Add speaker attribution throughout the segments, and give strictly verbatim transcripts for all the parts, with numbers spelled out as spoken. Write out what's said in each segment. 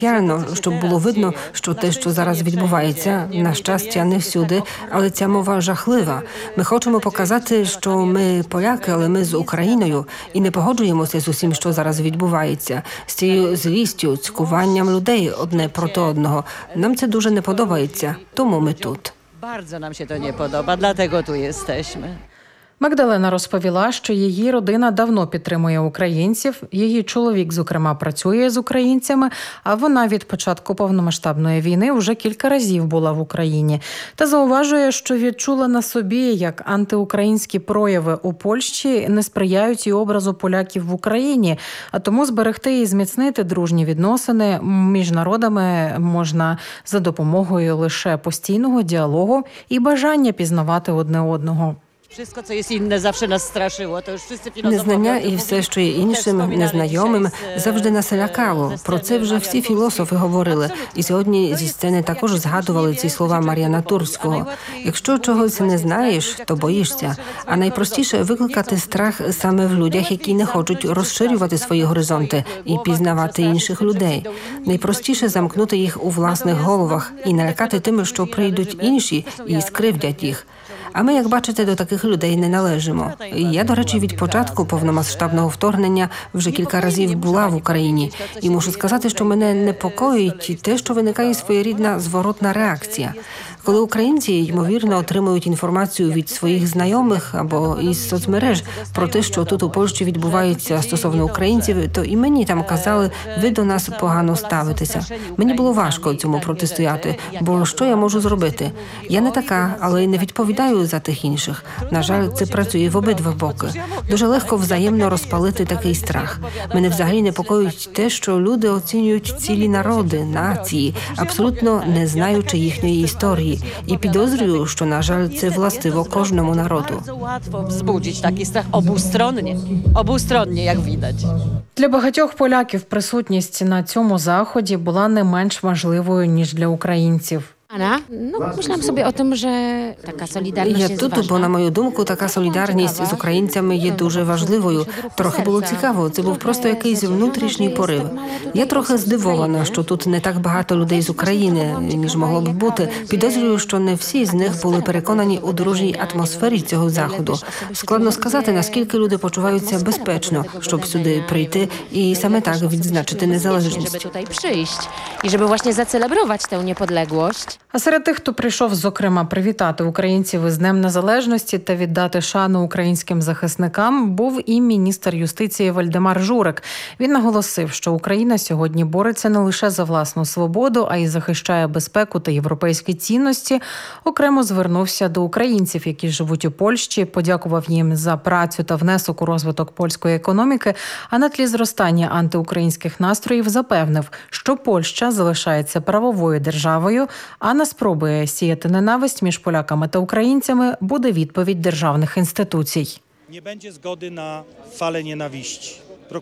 Speaker 1: Піано, щоб було видно, що те, що зараз відбувається, на щастя, не всюди, але ця мова жахлива. Ми хочемо показати, що ми поляки, але ми з Україною, і не погоджуємося з усім, що зараз відбувається, з цією злістю, цькуванням людей одне проти одного. Нам це дуже не подобається, тому ми тут.
Speaker 2: Bardzo nam się to nie podoba, dlatego tu jesteśmy.
Speaker 3: Магдалена розповіла, що її родина давно підтримує українців, її чоловік, зокрема, працює з українцями, а вона від початку повномасштабної війни вже кілька разів була в Україні. Та зауважує, що відчула на собі, як антиукраїнські прояви у Польщі не сприяють і образу поляків в Україні, а тому зберегти і зміцнити дружні відносини між народами можна за допомогою лише постійного діалогу і бажання пізнавати одне одного.
Speaker 2: Wszystko, co jest inne, zawsze nas straszyło. To już wszyscy filozofowie
Speaker 1: Незнання і все, що є іншим, незнайомим, завжди нас лякало. Про це вже всі філософи говорили. І сьогодні зі сцени також згадували ці слова Мар'яна Турського. Якщо чогось не знаєш, то боїшся. А найпростіше викликати страх саме в людях, які не хочуть розширювати свої горизонти і пізнавати інших людей. Найпростіше замкнути їх у власних головах і налякати тим, що прийдуть інші і скривдять їх. А ми, як бачите, до таких людей не належимо. Я, до речі, від початку повномасштабного вторгнення вже кілька разів була в Україні. І мушу сказати, що мене непокоїть те, що виникає своєрідна зворотна реакція. Коли українці, ймовірно, отримують інформацію від своїх знайомих або із соцмереж про те, що тут у Польщі відбувається стосовно українців, то і мені там казали, ви до нас погано ставитеся. Мені було важко цьому протистояти, бо що я можу зробити? Я не така, але й не відповідаю за тих інших. На жаль, це працює в обидва боки. Дуже легко взаємно розпалити такий страх. Мене взагалі непокоїть те, що люди оцінюють цілі народи, нації, абсолютно не знаючи їхньої історії. І підозрюю, що, на жаль, це властиво кожному народу.
Speaker 2: Bardzo łatwo wzbudzić taki strach obustronnie, obustronnie, jak widać.
Speaker 3: Для багатьох поляків присутність на цьому заході була не менш важливою, ніж для українців.
Speaker 4: Anna, no myślałam sobie o tym, że taka solidarność
Speaker 1: Я
Speaker 4: jest
Speaker 1: тут,
Speaker 4: ważna.
Speaker 1: бо, на мою думку, така солідарність з українцями є дуже важливою. Трохи було цікаво, це був просто якийсь внутрішній порив. Я трохи здивована, що тут не так багато людей з України, ніж могло б бути. Підозрюю, що не всі з них були переконані у дружній атмосфері цього заходу. Складно сказати, наскільки люди почуваються безпечно, щоб сюди прийти і саме так відзначити незалежність.
Speaker 4: Żeby tutaj przyjść i żeby właśnie zacelebrować tę niepodległość.
Speaker 3: А серед тих, хто прийшов, зокрема, привітати українців із Днем Незалежності та віддати шану українським захисникам, був і міністр юстиції Вальдемар Журик. Він наголосив, що Україна сьогодні бореться не лише за власну свободу, а й захищає безпеку та європейські цінності. Окремо звернувся до українців, які живуть у Польщі, подякував їм за працю та внесок у розвиток польської економіки, а на тлі зростання антиукраїнських настроїв запевнив, що Польща залишається правовою державою, а на спроби сіяти ненависть між поляками та українцями буде відповідь державних інституцій.
Speaker 5: Не буде згоди на фалę nienawiści.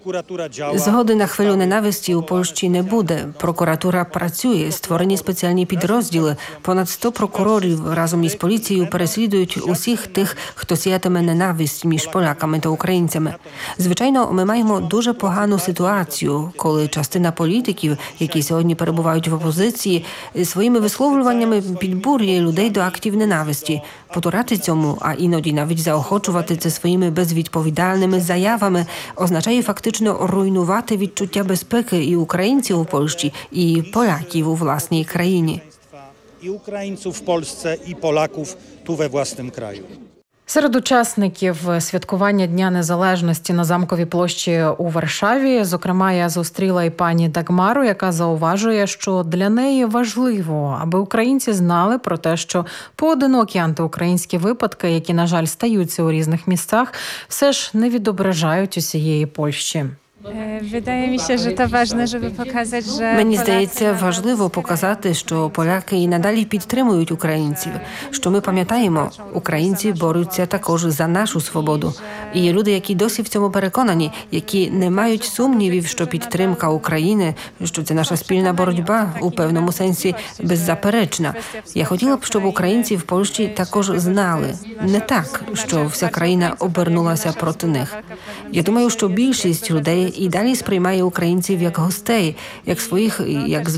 Speaker 1: Згоди на хвилю ненависті у Польщі не буде. Прокуратура працює, створені спеціальні підрозділи. Понад сто прокурорів разом із поліцією переслідують усіх тих, хто сіятиме ненависть між поляками та українцями. Звичайно, ми маємо дуже погану ситуацію, коли частина політиків, які сьогодні перебувають в опозиції, своїми висловлюваннями підбурює людей до актів ненависті. Потурати цьому, а іноді навіть заохочувати це своїми безвідповідальними заявами, означає фактично руйнувати відчуття безпеки і українців у Польщі, і поляків у власній країні.
Speaker 5: І українців в Польщі, і поляків тут we własnym kraju.
Speaker 3: Серед учасників святкування Дня Незалежності на Замковій площі у Варшаві, зокрема, я зустріла і пані Дагмару, яка зауважує, що для неї важливо, аби українці знали про те, що поодинокі антиукраїнські випадки, які, на жаль, стаються у різних місцях, все ж не відображають усієї Польщі.
Speaker 6: Wydaje mi się, że to ważne, żeby pokazać, że
Speaker 1: Мені здається, важливо показати, що поляки і надалі підтримують українців, що ми пам'ятаємо, українці борються також за нашу свободу. І є люди, які досі в цьому переконані, які не мають сумнівів, що підтримка України, що це наша спільна боротьба, у певному сенсі беззаперечна. Я хотіла б, щоб українці в Польщі також знали, не так, що вся країна обернулася проти них. Я думаю, що більшість людей і далі сприймає українців як гостей, як своїх, як